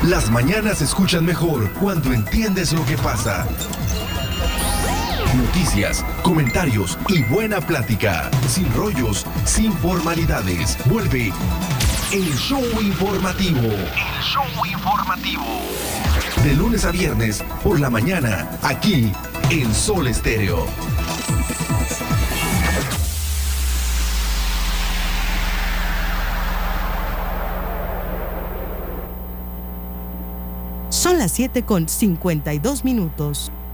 Las mañanas se escuchan mejor cuando entiendes lo que pasa. Noticias, comentarios y buena plática. Sin rollos, sin formalidades. Vuelve el show informativo. El show informativo. De lunes a viernes por la mañana, aquí en Sol Estéreo. Son las 7:52.